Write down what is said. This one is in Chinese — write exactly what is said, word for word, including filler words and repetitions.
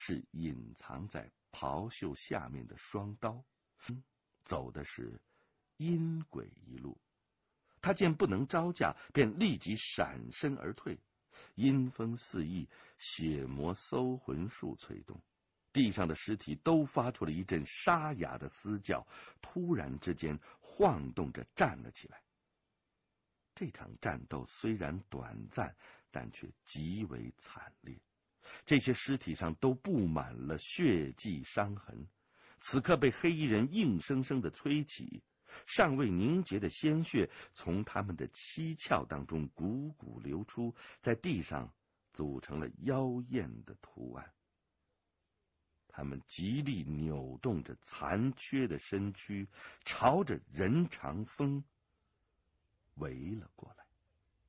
是隐藏在袍袖下面的双刀，走的是阴鬼一路。他见不能招架，便立即闪身而退。阴风四溢，血魔搜魂术催动，地上的尸体都发出了一阵沙哑的嘶叫，突然之间晃动着站了起来。这场战斗虽然短暂，但却极为惨烈。这些尸体上都布满了血迹伤痕，此刻被黑衣人硬生生的吹起，尚未凝结的鲜血从他们的七窍当中汩汩流出，在地上组成了妖艳的图案。他们极力扭动着残缺的身躯，朝着任长风围了过来。